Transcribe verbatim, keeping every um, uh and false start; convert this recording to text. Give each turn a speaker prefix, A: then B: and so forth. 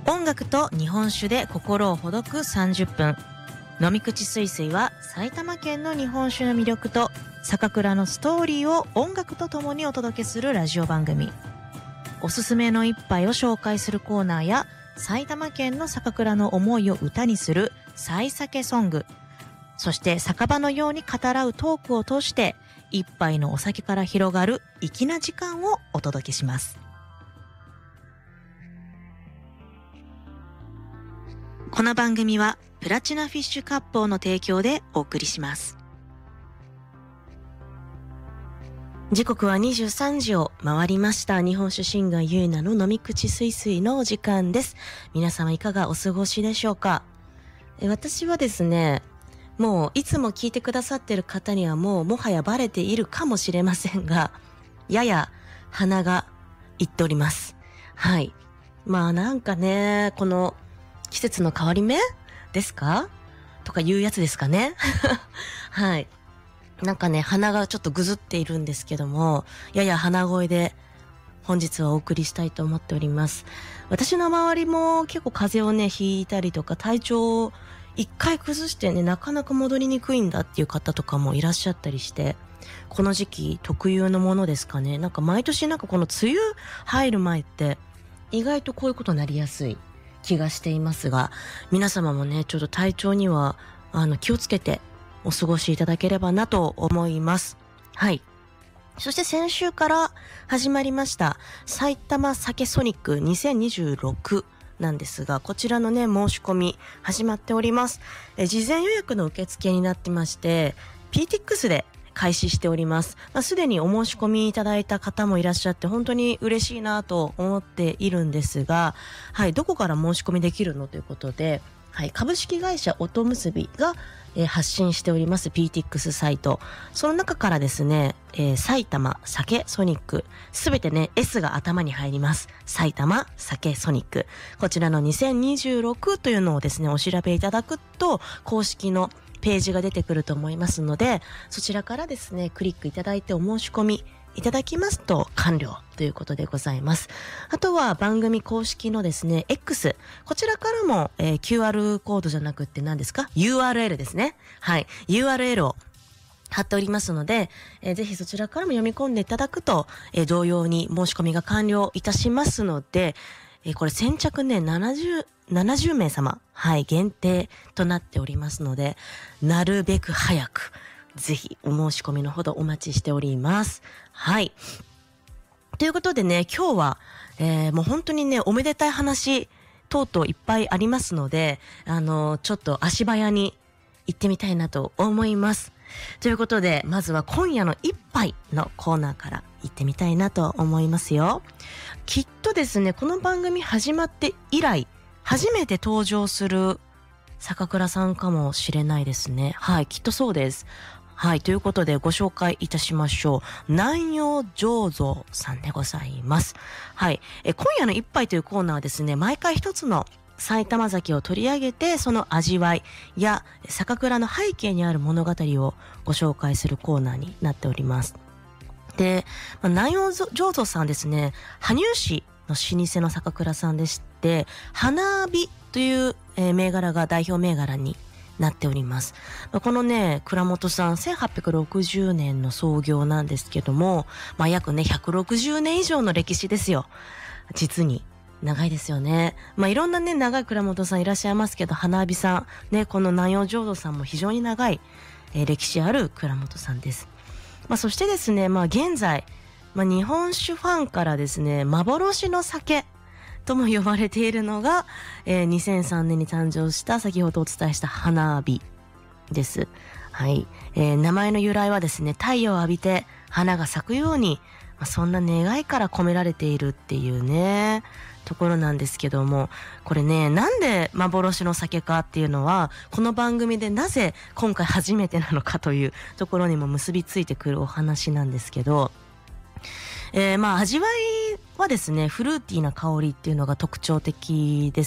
A: 音楽と日本酒で心をほどくさんじゅっぷん。飲み口すいすいは埼玉県の日本酒の魅力と酒蔵のストーリーを音楽とともにお届けするラジオ番組。おすすめの一杯を紹介するコーナーや埼玉県の酒蔵の思いを歌にするさい酒ソング、そして酒場のように語らうトークを通して一杯のお酒から広がる粋な時間をお届けします。この番組はプラチナフィッシュ割烹の提供でお送りします。時刻はにじゅうさんじを回りました。日本酒シンガーゆいなの飲み口すいすいのお時間です。皆様いかがお過ごしでしょうか。え私はですね、もういつも聞いてくださっている方にはもうもはやバレているかもしれませんが、やや鼻がいっております。はい。まあなんかね、この季節の変わり目ですかとかいうやつですかね。はい。なんかね、鼻がちょっとぐずっているんですけども、やや鼻声で本日はお送りしたいと思っております。私の周りも結構風邪をね、ひいたりとか体調を一回崩してね、なかなか戻りにくいんだっていう方とかもいらっしゃったりして、この時期特有のものですかね。なんか毎年なんかこの梅雨入る前って意外とこういうことになりやすい気がしていますが、皆様もね、ちょっと体調にはあの気をつけてお過ごしいただければなと思います。はい。そして先週から始まりました埼玉酒ソニックにせんにじゅうろくなんですが、こちらのね、申し込み始まっております。え事前予約の受付になってまして、ピーティックス で開始しております。まあ、すでにお申し込みいただいた方もいらっしゃって本当に嬉しいなと思っているんですが、はい、どこから申し込みできるのということで、はい、株式会社音結びが、えー、発信しております ピーティックス サイト。その中からですね、えー、埼玉酒ソニック、すべてね、S が頭に入ります。埼玉酒ソニック。こちらのにせんにじゅうろくというのをですね、お調べいただくと、公式のページが出てくると思いますので、そちらからですね、クリックいただいてお申し込みいただきますと完了ということでございます。あとは番組公式のですね、X。こちらからも、えー、キューアール コードじゃなくって何ですか ?ユーアールエル ですね。はい。ユーアールエル を貼っておりますので、えー、ぜひそちらからも読み込んでいただくと、えー、同様に申し込みが完了いたしますので、えー、これ先着ね、ななじゅう、ななじゅうめい様、はい、限定となっておりますので、なるべく早く、ぜひお申し込みのほどお待ちしております。はい。ということでね、今日は、えー、もう本当にね、おめでたい話、とうとういっぱいありますので、あのー、ちょっと足早に行ってみたいなと思います。ということで、まずは今夜の一杯のコーナーから行ってみたいなと思いますよ。きっとですね、この番組始まって以来、初めて登場する酒蔵さんかもしれないですね。はい、きっとそうです。はい、ということでご紹介いたしましょう。南洋醸造さんでございます。はい、え今夜の一杯というコーナーはですね、毎回一つの埼玉酒を取り上げて、その味わいや酒蔵の背景にある物語をご紹介するコーナーになっております。で、まあ、南洋醸造さんですね、羽生市の老舗の酒蔵さんでして、花火という、えー、銘柄が代表銘柄になっております。このね、蔵元さんせんはっぴゃくろくじゅうねんの創業なんですけども、まあ約ねひゃくろくじゅうねん以上の歴史ですよ。実に長いですよね。まあいろんなね、長い蔵元さんいらっしゃいますけど、花火さんね、この南洋醸造さんも非常に長い、えー、歴史ある蔵元さんです。まあそしてですね、まあ現在、まあ日本酒ファンからですね、幻の酒とも呼ばれているのが、えー、にせんさんねんに誕生した先ほどお伝えした花火です。はい、えー、名前の由来はですね、太陽を浴びて花が咲くように、まあ、そんな願いから込められているっていうねところなんですけども、これね、なんで幻の酒かっていうのはこの番組でなぜ今回初めてなのかというところにも結びついてくるお話なんですけど、えー、まあ味わいはですね、フルーティーな香りっていうのが特徴的です。